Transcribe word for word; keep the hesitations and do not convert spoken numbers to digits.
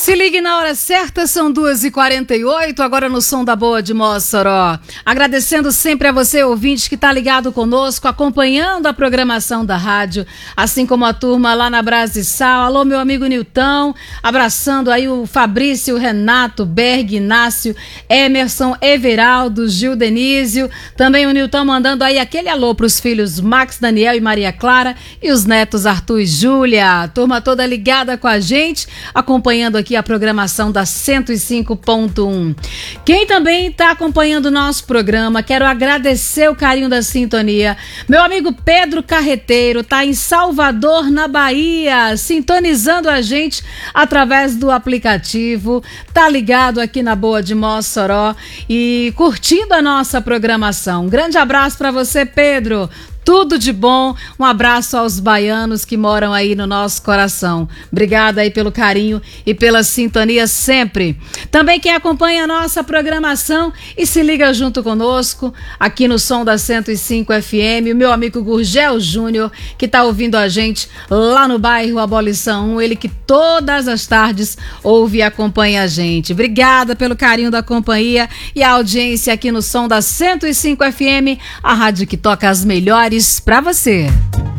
Se ligue na hora certa, são duas e quarenta e oito, agora no Som da Boa de Mossoró. Agradecendo sempre a você, ouvinte, que está ligado conosco, acompanhando a programação da rádio, assim como a turma lá na Brasissal. Alô, meu amigo Nilton, abraçando aí o Fabrício, Renato, Berg, Inácio, Emerson, Everaldo, Gil Denísio. Também o Nilton mandando aí aquele alô para os filhos Max, Daniel e Maria Clara e os netos Arthur e Júlia. Turma toda ligada com a gente, acompanhando aqui a programação da cento e cinco ponto um. Quem também está acompanhando o nosso programa, quero agradecer o carinho da sintonia. Meu amigo Pedro Carreteiro está em Salvador, na Bahia, sintonizando a gente através do aplicativo, tá ligado aqui na Boa de Mossoró e curtindo a nossa programação. Um grande abraço para você, Pedro. Tudo de bom, um abraço aos baianos que moram aí no nosso coração. Obrigada aí pelo carinho e pela sintonia sempre. Também quem acompanha a nossa programação e se liga junto conosco aqui no Som da cento e cinco F M, o meu amigo Gurgel Júnior, que está ouvindo a gente lá no bairro Abolição um, ele que todas as tardes ouve e acompanha a gente. Obrigada pelo carinho da companhia e a audiência aqui no Som da cento e cinco F M, a rádio que toca as melhores para você.